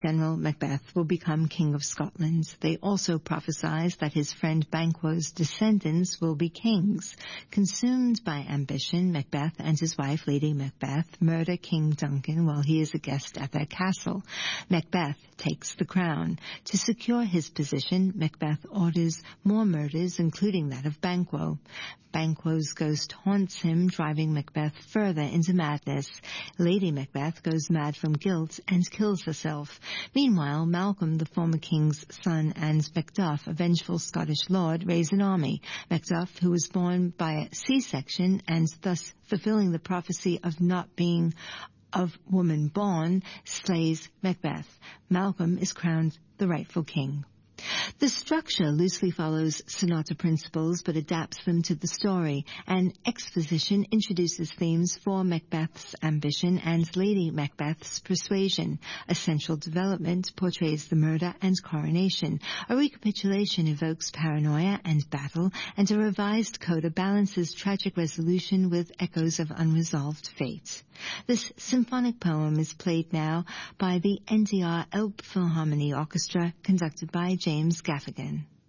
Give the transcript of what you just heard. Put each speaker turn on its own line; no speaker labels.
General Macbeth will become King of Scotland. They also prophesied that his friend Banquo's descendants will be kings. Consumed by ambition, Macbeth and his wife, Lady Macbeth, murder King Duncan while he is a guest at their castle. Macbeth takes the crown. To secure his position, Macbeth orders more murders, including that of Banquo. Banquo's ghost haunts him, driving Macbeth further into madness. Lady Macbeth goes mad from guilt and kills herself. Meanwhile, Malcolm, the former king's son, and Macduff, a vengeful Scottish lord, raise an army. Macduff, who was born by a C-section and thus fulfilling the prophecy of not being of woman born, slays Macbeth. Malcolm is crowned the rightful king. The structure loosely follows sonata principles but adapts them to the story. An exposition introduces themes for Macbeth's ambition and Lady Macbeth's persuasion. A central development portrays the murder and coronation. A recapitulation evokes paranoia and battle, and a revised coda balances tragic resolution with echoes of unresolved fate. This symphonic poem is played now by the NDR Elbphilharmonie Orchestra, conducted by James Gaffigan.